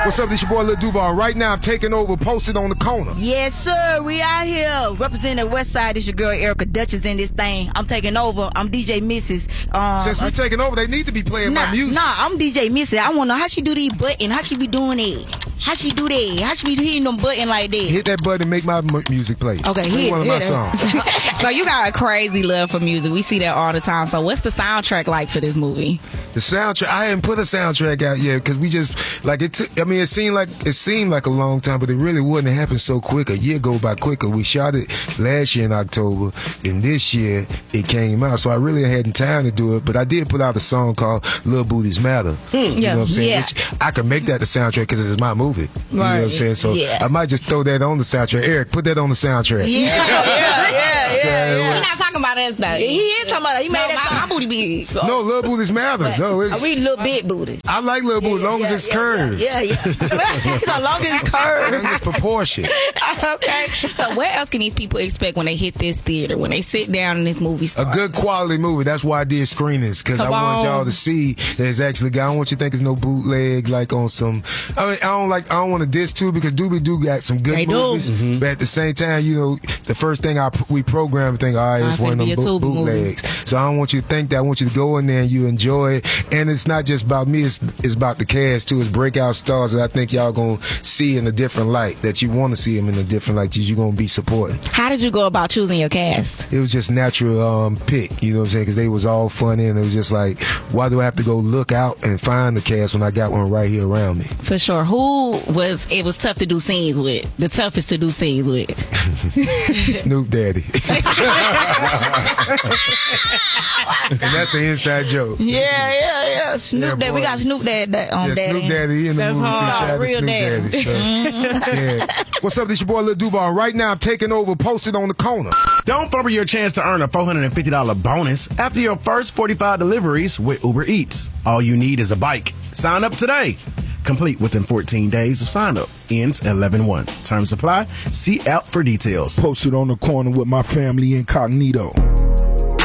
What's up? This your boy Lil Duval. Right now, I'm taking over, posted on the corner. Yes, sir. We out here representing the West Side. This your girl Erica Duchess in this thing. I'm taking over. I'm DJ Mrs. Since we taking over, they need to be playing my music. Nah, I'm DJ Mrs. I want to know how she do these buttons. How she be doing it? How she do that? How she be hitting them buttons like that? Hit that button and make my music play. Okay, hit one of my songs. So you got a crazy love for music. We see that all the time. So what's the soundtrack like for this movie? The soundtrack, I haven't put a soundtrack out yet because we just like it took. I mean, it seemed like a long time, but it really wouldn't happen so quick. A year go by quicker. We shot it last year in October, and this year it came out. So I really hadn't time to do it, but I did put out a song called "Little Booties Matter." You know what I'm saying? Yeah. Which I can make that the soundtrack because it's my movie. You know what I'm saying? So Yeah. I might just throw that on the soundtrack. Eric, put that on the soundtrack. We're not talking about us though. He is talking about it. He made that my song. booty big. No, Little Booties Matter. No, it's. We little big booty. I like little booty as long as it's curved. Yeah. It's as long as it's curved. As long as it's proportion. Okay. So what else can these people expect when they hit this theater, when they sit down in this movie A good quality movie. That's why I did screenings, because I want y'all to see that it's actually good. I don't want you to think it's no bootleg like on some. I mean, I don't want to diss too, because Doobie Doo got some good movies. But at the same time, you know, the first thing we program, think, all right, it's one of them bootlegs. So I don't want you to think that. I want you to go in there and you enjoy it. And it's not just about me. It's about the cast too. It's breakout stars that I think y'all gonna see in a different light. That you want to see them in a different light. That you're gonna be supporting. How did you go about choosing your cast? It was just natural pick, you know what I'm saying? Because they was all funny, and it was just like, why do I have to go look out and find the cast when I got one right here around me? For sure. It was tough to do scenes with? The toughest to do scenes with? Snoop Daddy. And that's an inside joke. Yeah. Snoop Daddy. We got Snoop Daddy on Daddy. Snoop Daddy in the movie too. Shout out to Real Snoop Daddy. So, yeah. What's up? This your boy Lil Duval. Right now, I'm taking over, posted on the corner. Don't fumble your chance to earn a $450 bonus after your first 45 deliveries with Uber Eats. All you need is a bike. Sign up today. Complete within 14 days of sign up. Ends 11/1. Terms apply. See app for details. Posted on the corner with my family incognito.